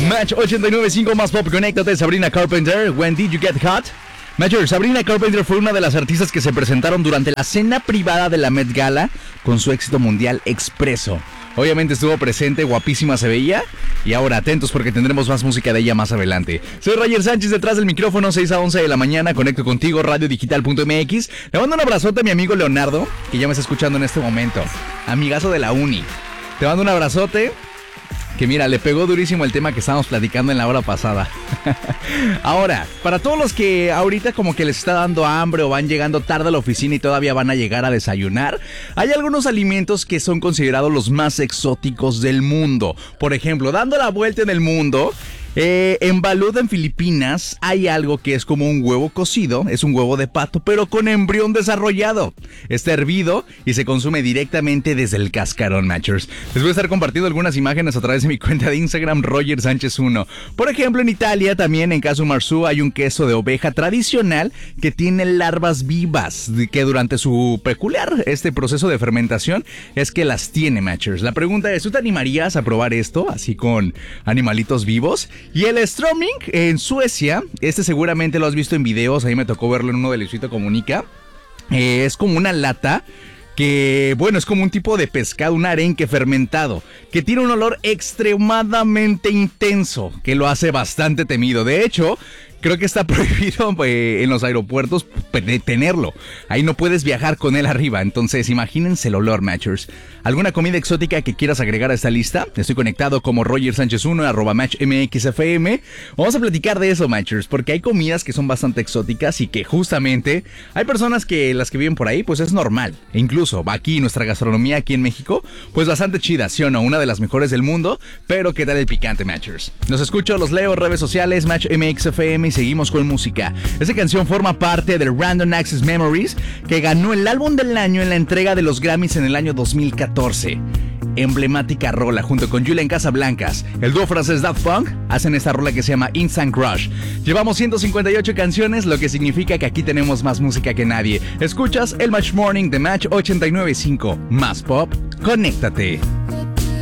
Match 89.5 más pop, conéctate. Sabrina Carpenter, When Did You Get Hot? Major, Sabrina Carpenter fue una de las artistas que se presentaron durante la cena privada de la Met Gala con su éxito mundial expreso. Obviamente estuvo presente, guapísima se veía. Y ahora atentos porque tendremos más música de ella más adelante. Soy Roger Sánchez, detrás del micrófono, 6 a 11 de la mañana. Conecto contigo, radiodigital.mx. Le mando un abrazote a mi amigo Leonardo, que ya me está escuchando en este momento. Amigazo de la uni. Te mando un abrazote. Que mira, le pegó durísimo el tema que estábamos platicando en la hora pasada. Ahora, para todos los que ahorita como que les está dando hambre o van llegando tarde a la oficina y todavía van a llegar a desayunar, hay algunos alimentos que son considerados los más exóticos del mundo. Por ejemplo, dando la vuelta en el mundo, en Balut, en Filipinas, hay algo que es como un huevo cocido, es un huevo de pato, pero con embrión desarrollado. Está hervido y se consume directamente desde el cascarón, Matchers. Les voy a estar compartiendo algunas imágenes a través de mi cuenta de Instagram, Roger Sánchez 1. Por ejemplo, en Italia, también en Casu Marzu, hay un queso de oveja tradicional que tiene larvas vivas, que durante su peculiar proceso de fermentación es que las tiene, Matchers. La pregunta es, ¿tú te animarías a probar esto así con animalitos vivos? Y el strömming en Suecia, seguramente lo has visto en videos, ahí me tocó verlo en uno de Luisito Comunica. Es como una lata que, bueno, es como un tipo de pescado, un arenque fermentado, que tiene un olor extremadamente intenso, que lo hace bastante temido. De hecho, creo que está prohibido en los aeropuertos tenerlo. Ahí no puedes viajar con él arriba. Entonces, imagínense el olor, Matchers. ¿Alguna comida exótica que quieras agregar a esta lista? Estoy conectado como Roger Sánchez 1, @MatchMXFM. Vamos a platicar de eso, Matchers, porque hay comidas que son bastante exóticas y que justamente hay personas que las que viven por ahí, pues es normal. E incluso aquí nuestra gastronomía aquí en México, pues bastante chida, ¿sí o no? Una de las mejores del mundo, pero ¿qué tal el picante, Matchers? Los escucho, los leo, redes sociales, MatchMXFM. Seguimos con música. Esta canción forma parte del Random Access Memories, que ganó el álbum del año en la entrega de los Grammys en el año 2014. Emblemática rola junto con Julian Casablancas. El dúo francés Daft Punk hacen esta rola que se llama Instant Crush. Llevamos 158 canciones, lo que significa que aquí tenemos más música que nadie. Escuchas el Match Morning de Match 89.5. Más pop, conéctate.